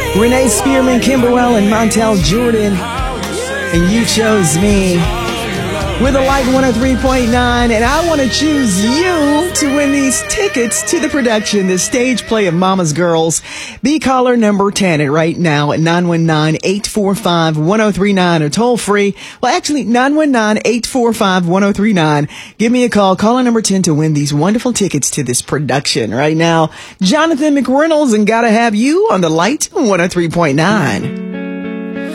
Renee Spearman, Kimberwell, and Montel Jordan. And you chose me. With a like 103.9, and I want to choose you to win these tickets to the production, the stage play of Mama's Girls. Be caller number 10 right now at 919-845-1039 or toll free. Well, actually, 919-845-1039. Give me a call, caller number 10 to win these wonderful tickets to this production. Right now, Jonathan McReynolds and Gotta Have You on the Light 103.9.